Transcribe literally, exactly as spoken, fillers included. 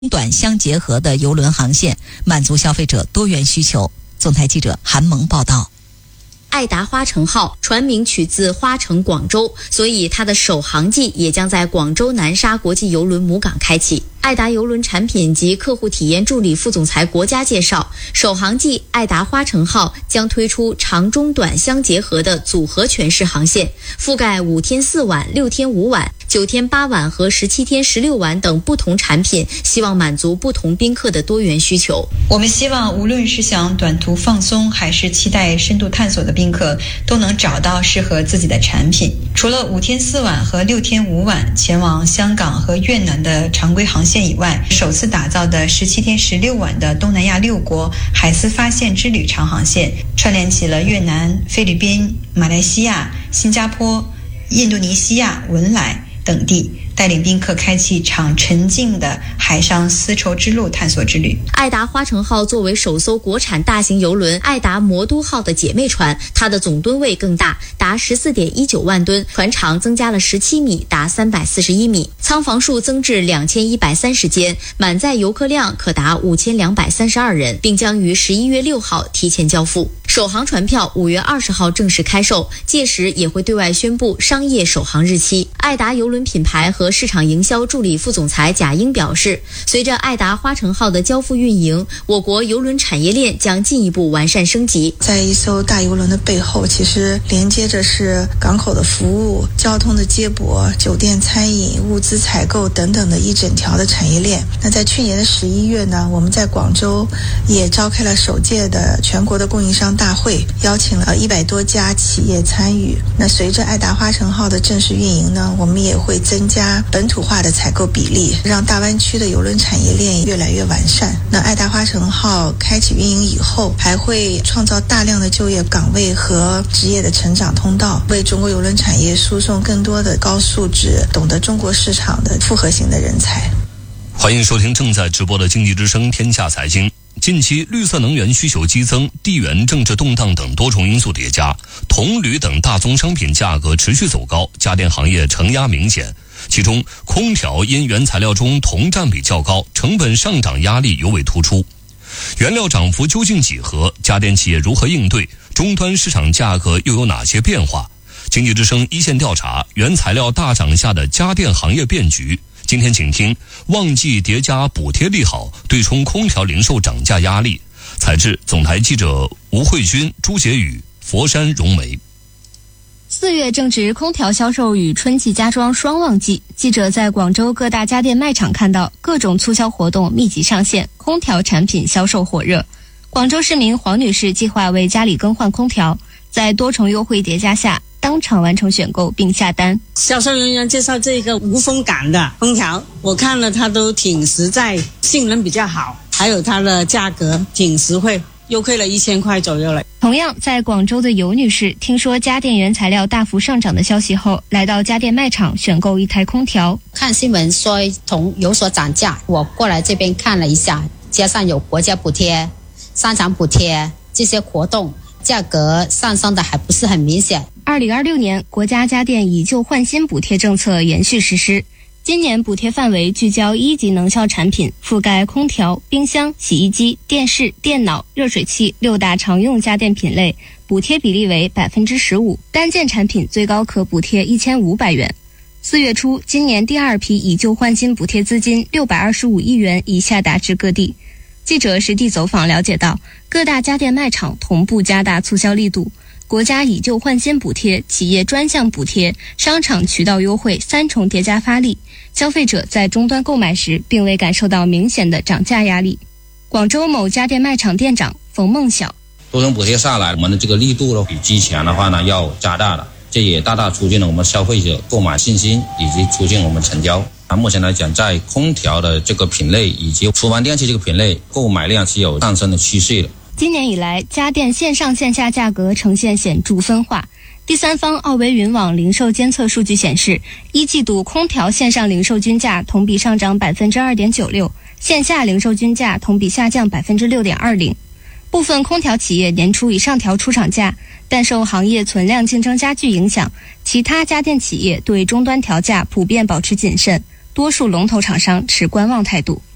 短相结合的邮轮航线，满足消费者多元需求。总台记者韩萌报道。 爱达花城号船名取自花城广州，所以它的首航季也将在广州南沙国际邮轮母港开启。爱达邮轮产品及客户体验助理副总裁国家介绍，首航季爱达花城号将推出长中短相结合的组合全市航线，覆盖五天四晚、六天五晚、九天八晚和十七天十六晚等不同产品，希望满足不同宾客的多元需求。 我们希望无论是想短途放松还是期待深度探索的宾客，都能找到适合自己的产品。除了五天四晚和六天五晚前往香港和越南的常规航线以外，首次打造的十七天十六晚的东南亚六国海丝发现之旅长航线，串联起了越南、菲律宾、马来西亚、新加坡、印度尼西亚、文莱等地，带领宾客开启一场沉静的海上丝绸之路探索之旅。 爱达花城号作为首艘国产大型邮轮爱达魔都号的姐妹船，它的总吨位更大，达 十四点一九万吨，船长增加了十七米，达三百四十一米，舱房数增至两千一百三十间，满载游客量可达五千两百三十二人，并将于十一月六号提前交付。首航船票五月二十号正式开售，届时也会对外宣布商业首航日期。爱达邮轮品牌和市场营销助理副总裁贾英表示，随着爱达花城号的交付运营，我国邮轮产业链将进一步完善升级。 在一艘大邮轮的背后，其实连接着是港口的服务、交通的接驳、酒店餐饮、物资采购等等的一整条的产业链。那在去年的十一月呢，我们在广州也召开了首届的全国的供应商大会，邀请了一百多家企业参与。那随着爱达花城号的正式运营呢，我们也会增加本土化的采购比例，让大湾区的邮轮产业链越来越完善。那爱达花城号开启运营以后，还会创造大量的就业岗位和职业的成长通道，为中国邮轮产业输送更多的高素质、懂得中国市场的复合型的人才。 欢迎收听正在直播的经济之声天下财经。近期绿色能源需求激增，地缘政治动荡等多重因素叠加，铜铝等大宗商品价格持续走高，家电行业承压明显。其中空调因原材料中铜占比较高，成本上涨压力尤为突出。原料涨幅究竟几何？家电企业如何应对？终端市场价格又有哪些变化？经济之声一线调查原材料大涨下的家电行业变局。今天请听旺季叠加补贴利好，对冲空调零售涨价压力。采制总台记者吴慧君、朱杰宇，佛山融媒。 四月正值空调销售与春季家装双旺季，记者在广州各大家电卖场看到各种促销活动密集上线，空调产品销售火热。广州市民黄女士计划为家里更换空调，在多重优惠叠加下，当场完成选购并下单。 销售人员介绍这个无风感的空调，我看了它都挺实在，性能比较好，还有它的价格挺实惠，优惠了一千块左右了。 同样在广州的尤女士听说家电原材料大幅上涨的消息后，来到家电卖场选购一台空调。 看新闻说铜有所涨价，我过来这边看了一下，加上有国家补贴、商场补贴这些活动，价格上升的还不是很明显。 二零二六年国家家电以旧换新补贴政策延续实施，今年补贴范围聚焦一级能效产品，覆盖空调、冰箱、洗衣机、电视、电脑、热水器六大常用家电品类，补贴比例为 百分之十五， 单件产品最高可补贴一千五百元。四月初，今年第二批以旧换新补贴资金六百二十五亿元已下达至各地。记者实地走访了解到，各大家电卖场同步加大促销力度，国家以旧换新补贴、企业专项补贴、商场渠道优惠三重叠加发力，消费者在终端购买时并未感受到明显的涨价压力。广州某家电卖场店长冯梦晓： 多重补贴下来，我们的这个力度呢，比之前的话呢要加大了，这也大大促进了我们消费者购买信心，以及促进我们成交。目前来讲，在空调的这个品类以及厨房电器这个品类，购买量是有上升的趋势的。 今年以来，家电线上线下价格呈现显著分化。第三方奥维云网零售监测数据显示，一季度空调线上零售均价同比上涨 百分之二点九六， 线下零售均价同比下降 百分之六点二零。部分空调企业年初已上调出厂价，但受行业存量竞争加剧影响，其他家电企业对终端调价普遍保持谨慎，多数龙头厂商持观望态度。